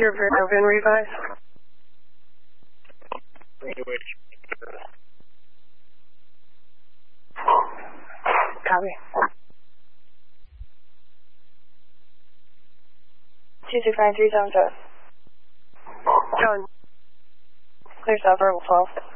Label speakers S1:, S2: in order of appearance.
S1: Your Vernovan revise. Copy.
S2: 265-377.
S1: John. Clear south, verbal 12.